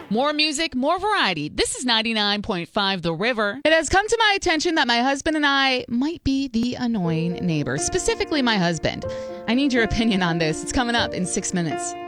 More music, more variety. This is 99.5 The River. It has come to my attention that my husband and I might be the annoying neighbor, specifically my husband. I need your opinion on this. It's coming up in 6 minutes.